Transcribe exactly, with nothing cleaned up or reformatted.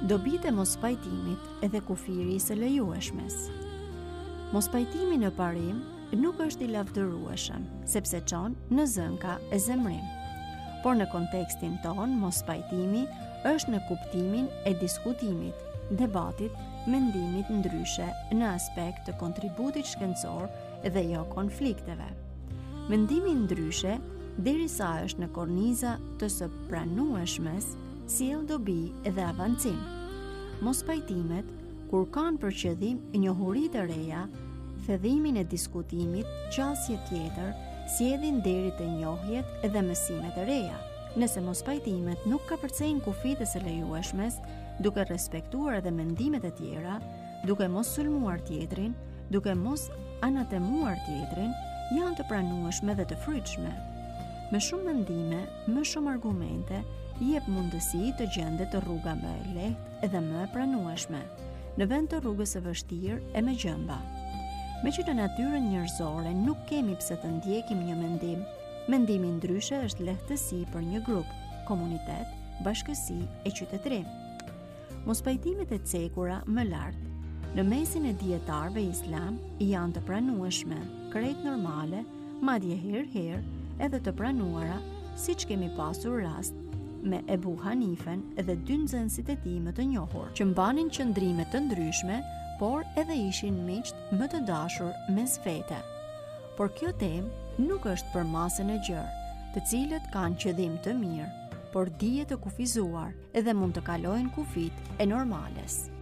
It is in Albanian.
Dobitë e mospajtimit edhe kufiri së lejueshmes. Mospajtimi në parim nuk është i lavdërueshëm, sepse çon në zënka e zemrim. Por në kontekstin ton, mospajtimi është në kuptimin e diskutimit, debatit, mendimit ndryshe në aspekt të kontributit shkencor dhe jo konflikteve. Mendimi ndryshe, derisa është në korniza të së pranueshmes, sjell dobi dhe avancim. Mospajtimet, kur kanë për qëllim njohuri të reja, thedhimin e diskutimit, qasje tjetër, sjedhin deri te njohjet dhe mësimet e reja. Nëse mospajtimet nuk ka përcejnë kufitës së lejueshmes, duke respektuar edhe mendimet e tjera, duke mos sulmuar tjetrin, duke mos anatemuar tjetrin, janë të pranueshme dhe të frytshme. Me shumë mendime, më shumë argumente, jep mundësi të gjendet të rruga më e lehtë dhe më e pranueshme, në vend të rrugës së vështirë e me gjëmba. Me që në natyrën njerëzore nuk kemi pse të ndjekim një mendim, mendimi ndryshe është lehtësi për një grup, komunitet, bashkësi e qytetëri. Mospajtimet e cekura më lartë, në mesin e dietarëve islam, janë të pranueshme, krejt normale, madje herë-herë edhe të pranuara, siç kemi pasur rast me Ebu Hanifen dhe dy nxënësit e tij më të njohur, që mbanin qëndrime të ndryshme, por edhe ishin miqt më të dashur mes fete. Por kjo temë nuk është për masën e gjerë, të cilët kanë qëllim të mirë, por dije të kufizuar edhe mund të kalojnë kufit e normales.